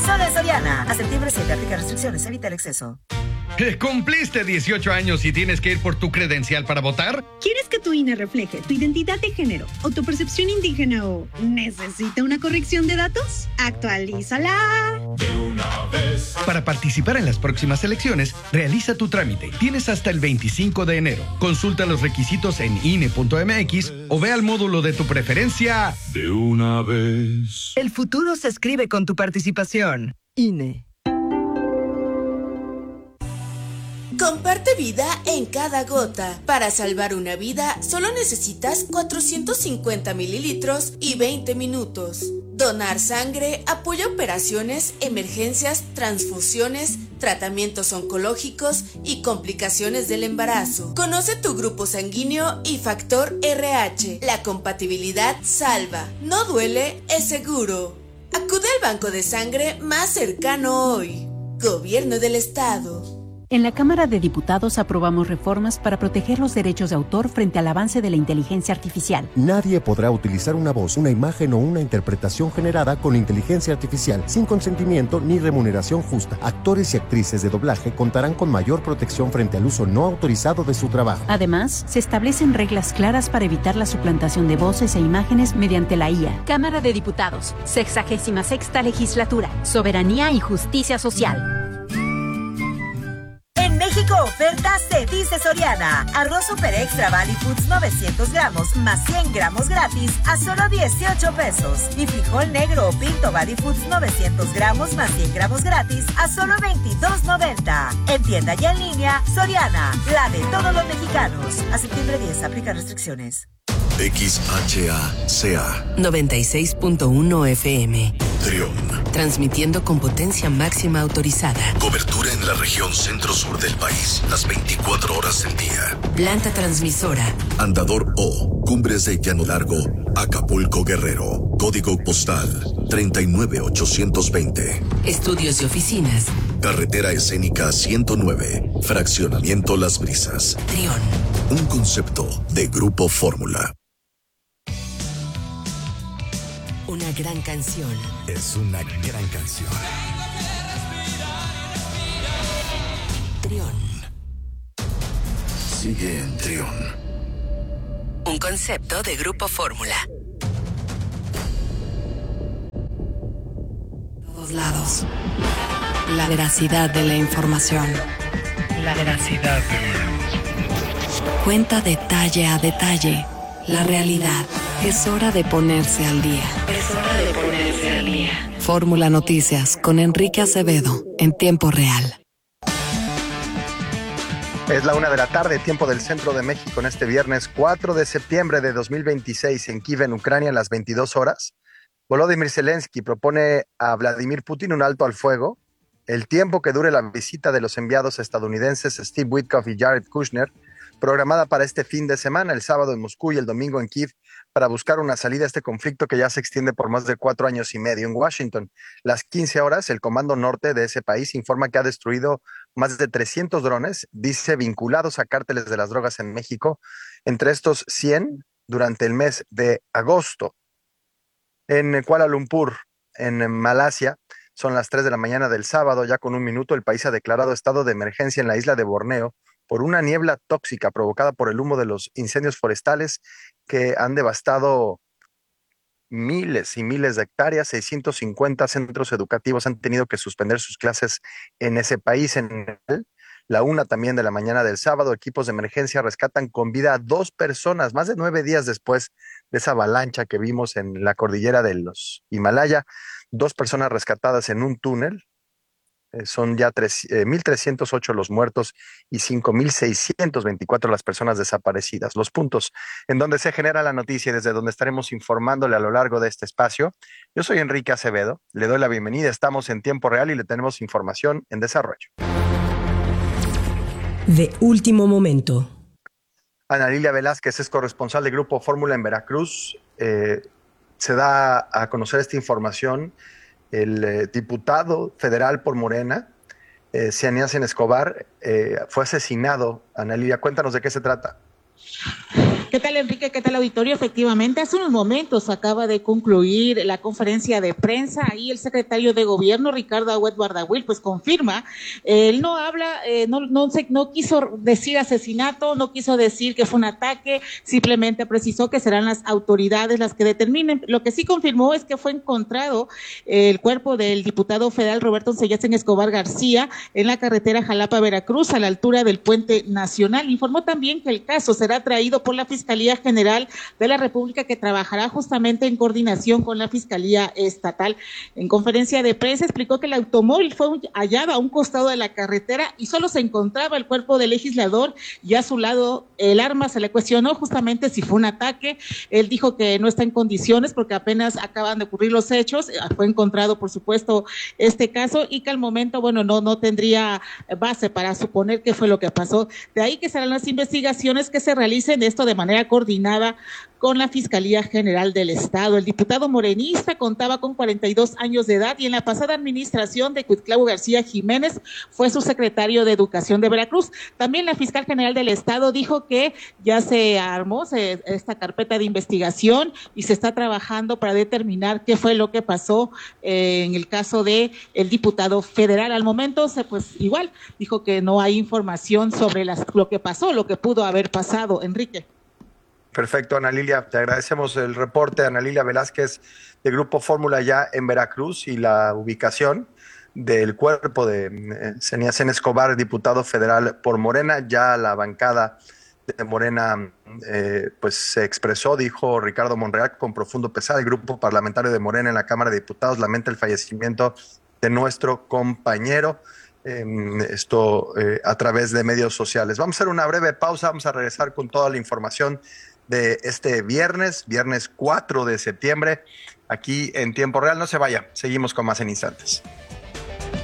Solo en Soriana. A septiembre 7 aplica restricciones, evita el exceso. ¿Cumpliste 18 años y tienes que ir por tu credencial para votar? ¿Quieres que tu INE refleje tu identidad de género o tu percepción indígena o necesita una corrección de datos? ¡Actualízala! De una vez. Para participar en las próximas elecciones, realiza tu trámite. Tienes hasta el 25 de enero. Consulta los requisitos en INE.mx o ve al módulo de tu preferencia. De una vez. El futuro se escribe con tu participación. INE. Comparte vida en cada gota. Para salvar una vida, solo necesitas 450 mililitros y 20 minutos. Donar sangre apoya operaciones, emergencias, transfusiones, tratamientos oncológicos y complicaciones del embarazo. Conoce tu grupo sanguíneo y factor RH. La compatibilidad salva. No duele, es seguro. Acude al banco de sangre más cercano hoy. Gobierno del Estado. En la Cámara de Diputados aprobamos reformas para proteger los derechos de autor frente al avance de la inteligencia artificial. Nadie podrá utilizar una voz, una imagen o una interpretación generada con inteligencia artificial sin consentimiento ni remuneración justa. Actores y actrices de doblaje contarán con mayor protección frente al uso no autorizado de su trabajo. Además, se establecen reglas claras para evitar la suplantación de voces e imágenes mediante la IA. Cámara de Diputados, 66ª Legislatura, Soberanía y Justicia Social. En México, oferta se dice Soriana. Arroz Super Extra Valley Foods 900 gramos más 100 gramos gratis a solo 18 pesos. Y frijol negro o pinto Valley Foods 900 gramos más 100 gramos gratis a solo 22.90. En tienda y en línea, Soriana, la de todos los mexicanos. A septiembre 10, aplica restricciones. XHACA 96.1 FM. Trión. Transmitiendo con potencia máxima autorizada. Cobertura en la región centro-sur del país, las 24 horas del día. Planta transmisora. Andador O, Cumbres de Llano Largo, Acapulco, Guerrero. Código postal 39820. Estudios y oficinas. Carretera Escénica 109, Fraccionamiento Las Brisas. Trión. Un concepto de Grupo Fórmula. Una gran canción. Es una gran canción. Trión. Sigue en Trión. Un concepto de Grupo Fórmula. Todos lados. La veracidad de la información. La veracidad de la información. Cuenta detalle a detalle la realidad. Es hora de ponerse al día. Es hora de ponerse al día. Fórmula Noticias con Enrique Acevedo en tiempo real. Es la 1 de la tarde, tiempo del centro de México, en este viernes 4 de septiembre de 2026 en Kiev, en Ucrania, a las 22 horas. Volodymyr Zelensky propone a Vladimir Putin un alto al fuego, el tiempo que dure la visita de los enviados estadounidenses Steve Witkoff y Jared Kushner, programada para este fin de semana, el sábado en Moscú y el domingo en Kiev, para buscar una salida a este conflicto que ya se extiende por más de 4 años y medio. En Washington, las 15 horas, el Comando Norte de ese país informa que ha destruido más de 300 drones, dice, vinculados a cárteles de las drogas en México, entre estos 100 durante el mes de agosto. En Kuala Lumpur, en Malasia, son las 3 de la mañana del sábado, ya con un minuto, el país ha declarado estado de emergencia en la isla de Borneo por una niebla tóxica provocada por el humo de los incendios forestales que han devastado miles y miles de hectáreas. 650 centros educativos han tenido que suspender sus clases en ese país. En la 1 también de la mañana del sábado, equipos de emergencia rescatan con vida a 2 personas, más de 9 días después de esa avalancha que vimos en la cordillera de los Himalaya. 2 personas rescatadas en un túnel. Son ya 1,308 los muertos y 5,624 las personas desaparecidas. Los puntos en donde se genera la noticia y desde donde estaremos informándole a lo largo de este espacio. Yo soy Enrique Acevedo, le doy la bienvenida. Estamos en tiempo real y le tenemos información en desarrollo. De último momento. Ana Lilia Velázquez es corresponsal de Grupo Fórmula en Veracruz. Se da a conocer esta información. El diputado federal por Morena, Cianiacen Escobar, fue asesinado. Ana Lilia, cuéntanos de qué se trata. ¿Qué tal, Enrique? ¿Qué tal, auditorio? Efectivamente, hace unos momentos acaba de concluir la conferencia de prensa. Ahí el secretario de Gobierno, Ricardo Agüed Bardagüil, pues confirma. Él no habla, no quiso decir asesinato, no quiso decir que fue un ataque, simplemente precisó que serán las autoridades las que determinen. Lo que sí confirmó es que fue encontrado el cuerpo del diputado federal Roberto Onseyatzen Escobar García en la carretera Jalapa-Veracruz, a la altura del Puente Nacional. Informó también que el caso será traído por la Fiscalía General de la República, que trabajará justamente en coordinación con la Fiscalía Estatal. En conferencia de prensa explicó que el automóvil fue hallado a un costado de la carretera y solo se encontraba el cuerpo del legislador, y a su lado el arma. Se le cuestionó justamente si fue un ataque. Él dijo que no está en condiciones porque apenas acaban de ocurrir los hechos. Fue encontrado, por supuesto, este caso, y que al momento, bueno, no tendría base para suponer qué fue lo que pasó. De ahí que serán las investigaciones que se realicen esto de manera coordinada con la Fiscalía General del Estado. El diputado morenista contaba con 42 años de edad y en la pasada administración de Cuitlavo García Jiménez fue su secretario de Educación de Veracruz. También la Fiscal General del Estado dijo que ya se armó esta carpeta de investigación y se está trabajando para determinar qué fue lo que pasó en el caso de el diputado federal. Al momento, pues igual, dijo que no hay información sobre lo que pasó, lo que pudo haber pasado. Enrique. Perfecto, Ana Lilia, te agradecemos el reporte. Ana Lilia Velázquez, de Grupo Fórmula, ya en Veracruz, y la ubicación del cuerpo de Onseyatzen Escobar, diputado federal por Morena. Ya la bancada de Morena pues se expresó, dijo Ricardo Monreal, con profundo pesar: el grupo parlamentario de Morena en la Cámara de Diputados lamenta el fallecimiento de nuestro compañero. Esto a través de medios sociales. Vamos a hacer una breve pausa, vamos a regresar con toda la información de este viernes 4 de septiembre, aquí en Tiempo Real. No se vaya, seguimos con más en instantes.